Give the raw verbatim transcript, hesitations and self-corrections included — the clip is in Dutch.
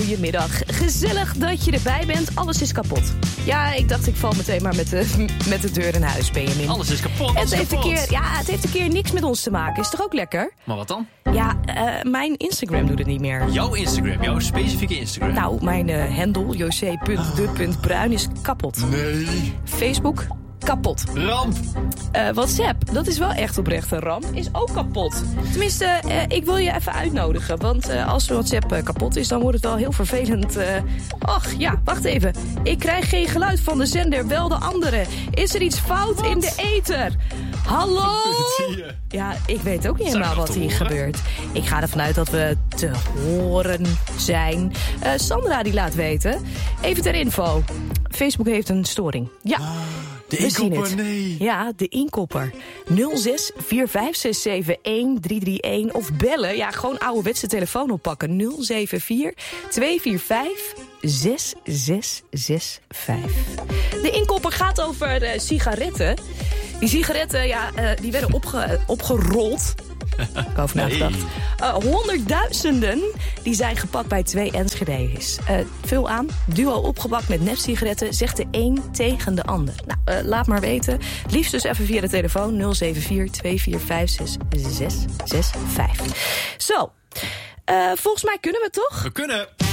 goedemiddag. Gezellig dat je erbij bent. Alles is kapot. Ja, ik dacht ik val meteen maar met de, met de deur in huis, Benjamin. Alles is kapot. Alles het heeft kapot. Een keer, ja, het heeft een keer niks met ons te maken. Is toch ook lekker? Maar wat dan? Ja, uh, mijn Instagram doet het niet meer. Jouw Instagram, jouw specifieke Instagram. Nou, mijn uh, handle, josé punt de punt bruin, is kapot. Nee. Facebook, kapot. Ramp. Uh, WhatsApp, dat is wel echt oprecht een ramp, is ook kapot. Tenminste, uh, ik wil je even uitnodigen. Want uh, als WhatsApp uh, kapot is, dan wordt het wel heel vervelend. Uh, ach, ja, wacht even. Ik krijg geen geluid van de zender, wel de andere. Is er iets fout wat? In de ether? Hallo? Ja, ik weet ook niet helemaal wat hier gebeurt. Ik ga ervan uit dat we te horen zijn. Uh, Sandra die laat weten. Even ter info. Facebook heeft een storing. Ja. Ah. De inkopper, nee. Ja, de inkopper. nul zes vier vijf zes zeven een drie drie een of bellen. Ja, gewoon ouderwetse telefoon oppakken. nul zeven vier twee vier vijf zes zes zes vijf. De inkopper gaat over uh, sigaretten. Die sigaretten, ja, uh, die werden opge- opgerold. Ik over nagedacht. Uh, honderdduizenden die zijn gepakt bij twee Enschede's. Uh, vul aan, duo opgebakt met nepsigaretten, zegt de een tegen de ander. Nou, uh, laat maar weten. Liefst dus even via de telefoon nul zeven vier twee vier vijf zes zes zes vijf. Zo, uh, volgens mij kunnen we toch? We kunnen.